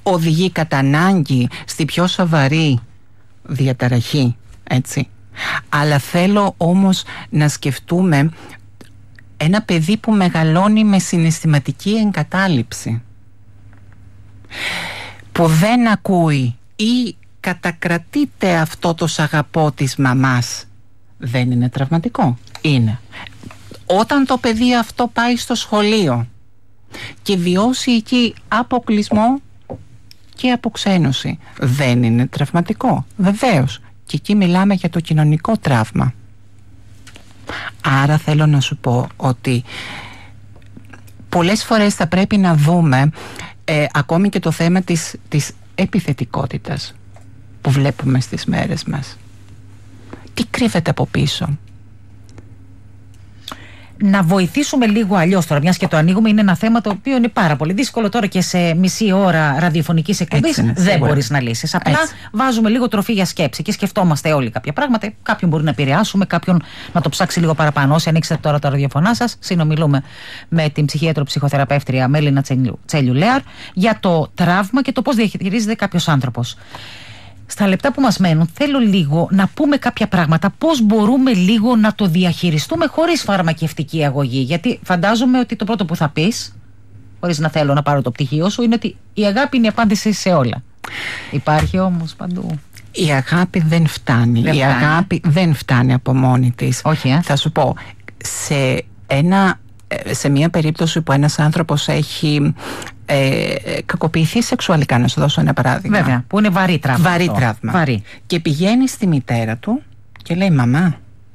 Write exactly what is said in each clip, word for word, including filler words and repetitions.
οδηγεί κατά ανάγκη στη πιο σοβαρή διαταραχή, έτσι. Αλλά θέλω όμως να σκεφτούμε ένα παιδί που μεγαλώνει με συναισθηματική εγκατάλειψη, που δεν ακούει ή κατακρατείται αυτό το «σ' αγαπώ» της μαμάς. Δεν είναι τραυματικό? Είναι. Όταν το παιδί αυτό πάει στο σχολείο και βιώσει εκεί αποκλεισμό και αποξένωση, δεν είναι τραυματικό? Βεβαίως. Και εκεί μιλάμε για το κοινωνικό τραύμα. Άρα θέλω να σου πω ότι πολλές φορές θα πρέπει να δούμε ε, ακόμη και το θέμα της, της επιθετικότητας που βλέπουμε στις μέρες μας. Τι κρύβεται από πίσω? Να βοηθήσουμε λίγο αλλιώς τώρα, μιας και το ανοίγουμε, είναι ένα θέμα το οποίο είναι πάρα πολύ δύσκολο τώρα και σε μισή ώρα ραδιοφωνικής εκπομπής δεν σίγουρα μπορείς να λύσεις. Απλά έτσι βάζουμε λίγο τροφή για σκέψη και σκεφτόμαστε όλοι κάποια πράγματα. Κάποιον μπορεί να επηρεάσουμε, κάποιον να το ψάξει λίγο παραπάνω. Όσοι ανοίξετε τώρα τα ραδιοφωνά σας, συνομιλούμε με την ψυχίατρο ψυχοθεραπεύτρια Μέλινα Τσέλιου-Λέαρ για το τραύμα και το πώς διαχειρίζεται κάποιος άνθρωπος. Στα λεπτά που μας μένουν θέλω λίγο να πούμε κάποια πράγματα, πώς μπορούμε λίγο να το διαχειριστούμε χωρίς φαρμακευτική αγωγή. Γιατί φαντάζομαι ότι το πρώτο που θα πεις, χωρίς να θέλω να πάρω το πτυχίο σου, είναι ότι η αγάπη είναι η απάντηση σε όλα. Υπάρχει όμως παντού. Η αγάπη δεν φτάνει. Δεν η φτάνει. αγάπη δεν φτάνει από μόνη της. Όχι, ε? Θα σου πω, σε, ένα, σε μια περίπτωση που ένας άνθρωπος έχει ε, κακοποιηθεί σεξουαλικά, να σου δώσω ένα παράδειγμα. Βέβαια, που είναι βαρύ τραύμα. Βαρύ τραύμα. Βαρύ. Και πηγαίνει στη μητέρα του και λέει, μαμά,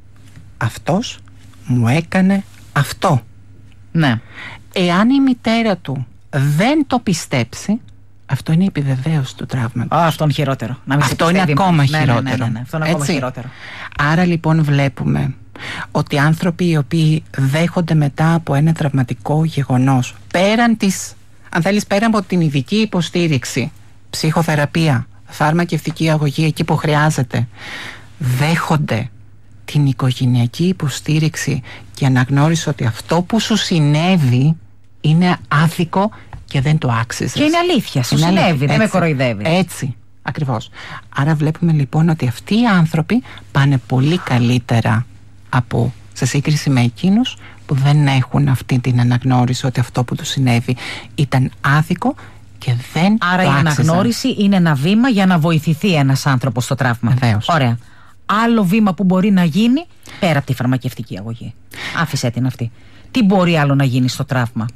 αυτός μου έκανε αυτό. Ναι. Εάν η μητέρα του δεν το πιστέψει, αυτό είναι η επιβεβαίωση του τραύματος. Α, αυτό είναι χειρότερο. Να μην αυτό είναι ακόμα ναι, χειρότερο. Ναι, ναι, ναι, ναι. Αυτό είναι ακόμα χειρότερο. Άρα λοιπόν βλέπουμε ότι άνθρωποι οι οποίοι δέχονται μετά από ένα τραυματικό γεγονός, πέραν της, αν θέλεις, πέραν από την ειδική υποστήριξη, ψυχοθεραπεία, φαρμακευτική αγωγή εκεί που χρειάζεται, δέχονται την οικογενειακή υποστήριξη και αναγνώριση ότι αυτό που σου συνέβη είναι άδικο και δεν το άξιζες. Και είναι αλήθεια, σου είναι συνέβη, αλήθεια. Δεν με κοροϊδεύει. Έτσι, ακριβώς. Άρα βλέπουμε λοιπόν ότι αυτοί οι άνθρωποι πάνε πολύ καλύτερα από, σε σύγκριση με εκείνους που δεν έχουν αυτή την αναγνώριση ότι αυτό που τους συνέβη ήταν άδικο και δεν Άρα το η άξιζαν. αναγνώριση είναι ένα βήμα για να βοηθηθεί ένας άνθρωπος στο τραύμα. Βεβαίως. Ωραία. Άλλο βήμα που μπορεί να γίνει πέρα από τη φαρμακευτική αγωγή. Άφησέ την αυτή. Τι μπορεί άλλο να γίνει στο τραύμα?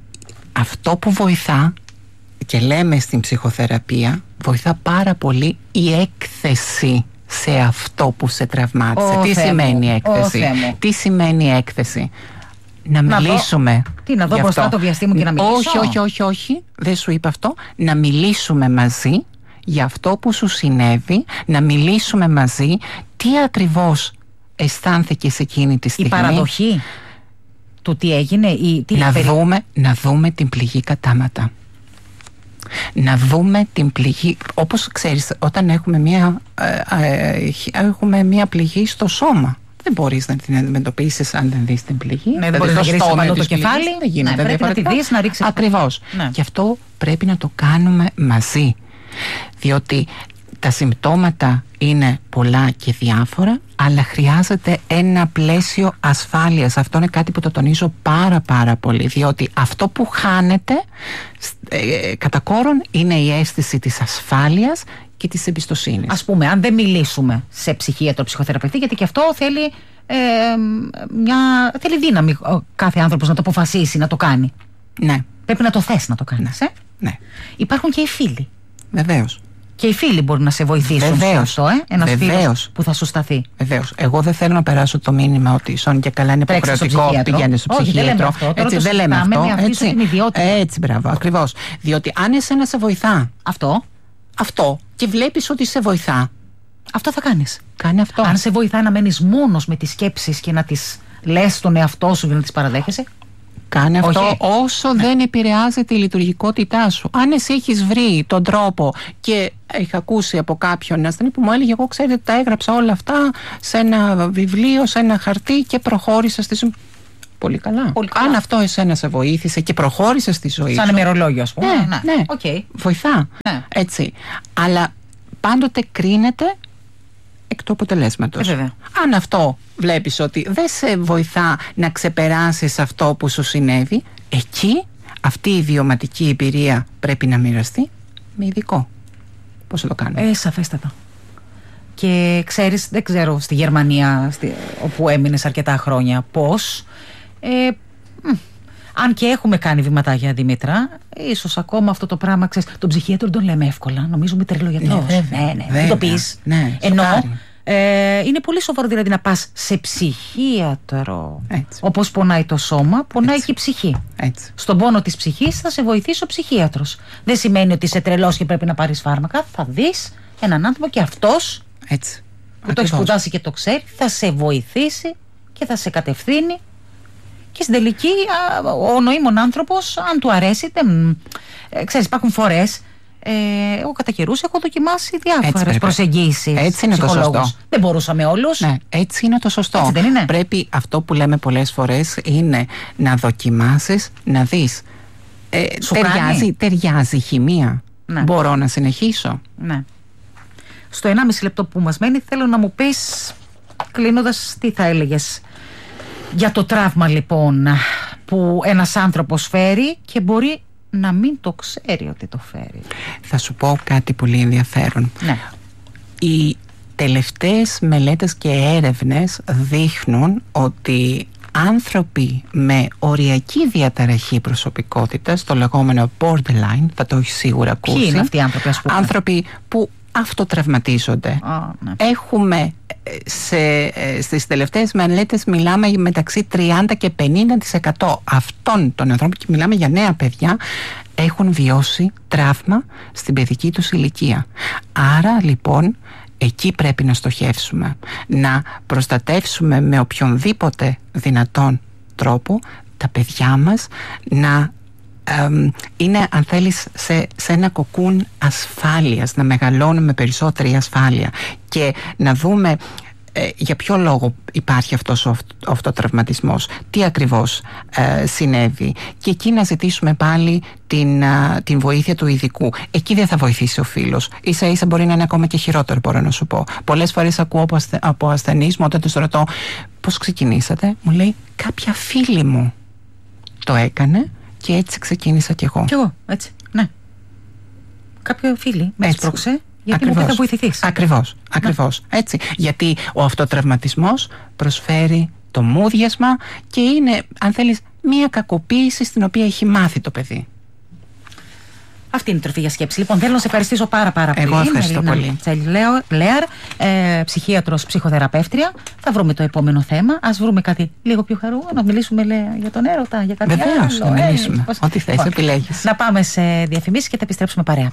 Αυτό που βοηθά, και λέμε στην ψυχοθεραπεία, βοηθά πάρα πολύ η έκθεση σε αυτό που σε τραυμάτισε. Ω, Τι Θεέ σημαίνει μου. έκθεση? Ω, Τι σημαίνει έκθεση? Να, να μιλήσουμε. Δω. Τι, να δω γι' μπροστά αυτό. το βιαστή μου και να μιλήσω? Όχι, όχι, όχι, όχι. Δεν σου είπα αυτό. Να μιλήσουμε μαζί για αυτό που σου συνέβη, να μιλήσουμε μαζί τι ακριβώς αισθάνθηκες εκείνη τη στιγμή. Η παραδοχή του τι έγινε ή τι να, περί... δούμε, να δούμε την πληγή κατάματα. Να δούμε την πληγή, όπως ξέρεις, όταν έχουμε μια, ε, ε, έχουμε μια πληγή στο σώμα, δεν μπορείς να την αντιμετωπίσεις αν δεν δεις την πληγή. Ναι, δεν μπορείς να γυρίσεις πάνω το κεφάλι. Δεν γίνεται. Ναι, πρέπει να τη δεις, να ρίξεις. Ακριβώς. Ναι. Και αυτό πρέπει να το κάνουμε μαζί. Διότι τα συμπτώματα είναι πολλά και διάφορα, αλλά χρειάζεται ένα πλαίσιο ασφάλειας. Αυτό είναι κάτι που το τονίζω πάρα πάρα πολύ, διότι αυτό που χάνεται ε, κατά κόρον είναι η αίσθηση της ασφάλειας και της εμπιστοσύνης. Ας πούμε, αν δεν μιλήσουμε σε ψυχίατρο, ψυχοθεραπευτή, γιατί και αυτό θέλει, ε, μια, θέλει δύναμη ο κάθε άνθρωπος να το αποφασίσει, να το κάνει. Ναι. Πρέπει να το θες να το κάνεις. Ναι. Ε? Ναι. Υπάρχουν και οι φίλοι. Βεβαίως. Και οι φίλοι μπορούν να σε βοηθήσουν. Βεβαίως. Σε αυτό, ε? Ένας φίλος που θα σου σταθεί. Βεβαίως. Εγώ δεν θέλω να περάσω το μήνυμα ότι σόν και καλά είναι υποχρεωτικό πηγαίνει στο Όχι, ψυχίατρο. δεν λέμε αυτό. Τώρα Έτσι, το δεν λέμε αυτό. με αυτή την ιδιότητα. Έτσι, μπράβο, ακριβώς. Διότι αν εσένα σε βοηθά αυτό, αυτό και βλέπεις ότι σε βοηθά, αυτό θα κάνεις. Κάνε αυτό. Αν σε βοηθάει να μένεις μόνος με τις σκέψεις και να τις λες στον εαυτό σου και να τις παραδέχεσαι, κάνε αυτό. Όχι. Όσο ναι. δεν επηρεάζει τη λειτουργικότητά σου. Αν εσύ έχεις βρει τον τρόπο και είχα ακούσει από κάποιον ασθενή που μου έλεγε, εγώ ξέρετε τα έγραψα όλα αυτά σε ένα βιβλίο, σε ένα χαρτί και προχώρησα στη ζωή. Πολύ καλά. Πολύ καλά. Αν αυτό εσένα σε βοήθησε και προχώρησε στη ζωή σαν σου. ημερολόγιο, ας πούμε. Ναι, ναι. ναι. Okay. Βοηθά. Ναι. Έτσι. Αλλά πάντοτε κρίνεται εκ του αποτελέσματος. Ε, Αν αυτό βλέπεις ότι δεν σε βοηθά να ξεπεράσεις αυτό που σου συνέβη, εκεί αυτή η βιωματική εμπειρία πρέπει να μοιραστεί με ειδικό. Πώς θα το κάνουμε? Ε, σαφέστατα. Και ξέρεις, δεν ξέρω στη Γερμανία, στη, όπου έμεινες αρκετά χρόνια, πώς. Ε, μ, αν και έχουμε κάνει βηματάκια, Δήμητρα, ίσως ακόμα αυτό το πράγμα, ξέρεις, τον ψυχίατρο τον λέμε εύκολα. Νομίζουμε τρελογιατρός. Ναι, βέβαια, ναι, ναι, βέβαια, μην το πεις. Ναι, ενώ σοκάρει. ε, είναι πολύ σοβαρό δηλαδή να πας σε ψυχίατρο. Έτσι. Όπως πονάει το σώμα, πονάει Έτσι. και η ψυχή. Έτσι. Στον πόνο της ψυχής θα σε βοηθήσει ο ψυχίατρος. Δεν σημαίνει ότι είσαι τρελός και πρέπει να πάρεις φάρμακα. Θα δεις έναν άνθρωπο και αυτός Έτσι. που το έχει σπουδάσει και το ξέρει, θα σε βοηθήσει και θα σε κατευθύνει. Και στην τελική, α, ο νοήμων άνθρωπος, αν του αρέσει, δεν, ε, ξέρεις, υπάρχουν φορές. Ε, εγώ κατά καιρούς έχω δοκιμάσει διάφορες προσεγγίσεις. Έτσι είναι το σωστό. Δεν μπορούσαμε όλους. Ναι, έτσι είναι το σωστό. Έτσι δεν είναι? Πρέπει αυτό που λέμε πολλές φορές είναι να δοκιμάσεις, να δεις. Ε, ταιριάζει, ταιριάζει η χημεία. Ναι. Μπορώ να συνεχίσω. Ναι. Στο ενάμιση λεπτό που μας μένει θέλω να μου πεις, κλείνοντας, τι θα έλεγες για το τραύμα λοιπόν που ένας άνθρωπος φέρει και μπορεί να μην το ξέρει ότι το φέρει. Θα σου πω κάτι πολύ ενδιαφέρον. Ναι. Οι τελευταίες μελέτες και έρευνες δείχνουν ότι άνθρωποι με οριακή διαταραχή προσωπικότητας, το λεγόμενο borderline, θα το έχει σίγουρα ακούσει. Ποιοι είναι αυτοί οι άνθρωποι, ας πούμε? Άνθρωποι που αυτοτραυματίζονται. Α, ναι. Έχουμε σε, στις τελευταίες μελέτες μιλάμε μεταξύ τριάντα και πενήντα τοις εκατό αυτών των ανθρώπων, και μιλάμε για νέα παιδιά, έχουν βιώσει τραύμα στην παιδική τους ηλικία. Άρα λοιπόν εκεί πρέπει να στοχεύσουμε, να προστατεύσουμε με οποιονδήποτε δυνατόν τρόπο τα παιδιά μας, να Um, είναι, αν θέλεις, σε, σε ένα κοκκούν ασφάλειας, να μεγαλώνουν με περισσότερη ασφάλεια και να δούμε ε, για ποιο λόγο υπάρχει αυτός ο, ο αυτοτραυματισμός, τι ακριβώς ε, συνέβη, και εκεί να ζητήσουμε πάλι την, α, την βοήθεια του ειδικού. Εκεί δεν θα βοηθήσει ο φίλος, ίσα ίσα μπορεί να είναι ακόμα και χειρότερο, μπορώ να σου πω. Πολλές φορές ακούω από, ασθε, από ασθενείς μου, όταν τους ρωτώ πώς ξεκινήσατε, μου λέει κάποια φίλη μου το έκανε και έτσι ξεκίνησα κι εγώ. Κι εγώ, έτσι, ναι. Κάποιο φίλοι με έσπρωξε, γιατί ακριβώς. μου πει θα βοηθηθείς. Ακριβώς, ακριβώς, ναι. Έτσι. Γιατί ο αυτοτραυματισμός προσφέρει το μούδιασμα και είναι, αν θέλεις, μία κακοποίηση στην οποία έχει μάθει το παιδί. Αυτή είναι η τροφή για σκέψη. Λοιπόν, θέλω να σε ευχαριστήσω πάρα πάρα πολύ. Εγώ ευχαριστώ πολύ. Λέαρ, ε, ψυχίατρος, ψυχοθεραπεύτρια. Θα βρούμε το επόμενο θέμα. Ας βρούμε κάτι λίγο πιο χαρούμενο. Να μιλήσουμε, λέει, για τον έρωτα, για κάτι Βεβαίως, άλλο. να μιλήσουμε. Ε, Ό,τι θες, επιλέγεις. Να πάμε σε διαφημίσεις και θα επιστρέψουμε παρέα.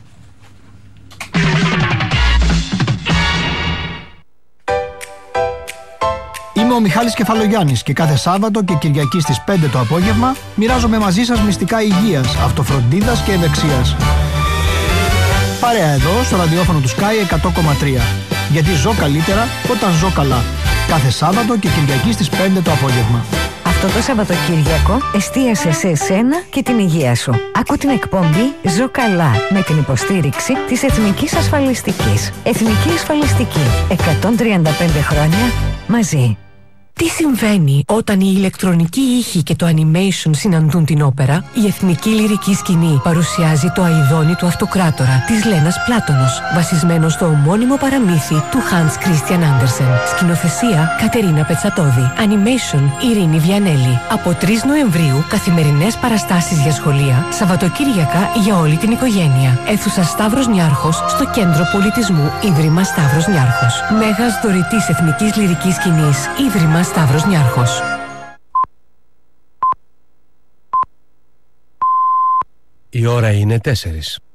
Είμαι ο Μιχάλης Κεφαλογιάννης και κάθε Σάββατο και Κυριακή στις πέντε το απόγευμα μοιράζομαι μαζί σας μυστικά υγείας, αυτοφροντίδας και ευεξίας. Παρέα εδώ στο ραδιόφωνο του Sky εκατό κόμμα τρία. Γιατί ζω καλύτερα όταν ζω καλά. Κάθε Σάββατο και Κυριακή στις πέντε το απόγευμα. Αυτό το Σαββατοκύριακο εστίασε σε εσένα και την υγεία σου. Άκου την εκπομπή «Ζω καλά» με την υποστήριξη της Εθνικής Ασφαλιστικής. Εθνική Ασφαλιστική. εκατόν τριάντα πέντε χρόνια μαζί. Τι συμβαίνει όταν η ηλεκτρονική ήχη και το animation συναντούν την όπερα? Η Εθνική Λυρική Σκηνή παρουσιάζει το Αηδόνι του Αυτοκράτορα της Λένας Πλάτωνος, βασισμένο στο ομώνυμο παραμύθι του Hans Christian Andersen. Σκηνοθεσία Κατερίνα Πετσατόδη. Animation Ειρήνη Βιανέλη. Από τρεις Νοεμβρίου καθημερινές παραστάσεις για σχολεία, Σαββατοκύριακα για όλη την οικογένεια. Αίθουσα Σταύρος Νιάρχος στο Κέντρο Πολιτισμού Ίδρυμα Σταύρος Νιάρχος. Μέγας δωρητής Εθνικής Λυρικής Σκηνής Ίδρυμα Σταύρος Νιάρχος. Η ώρα είναι τέσσερις.